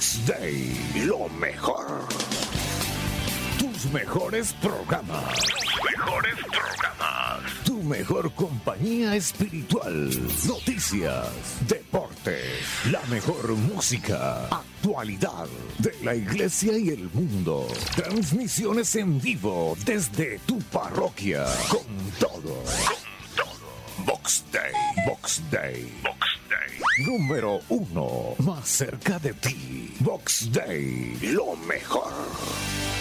Box Day, lo mejor. Tus mejores programas. Tu mejor compañía espiritual. Noticias, deportes, la mejor música, actualidad de la iglesia y el mundo. Transmisiones en vivo desde tu parroquia. Con todo. Box Day. Box Day. Box Day. Número 1. Más cerca de ti. Box Day. Lo mejor.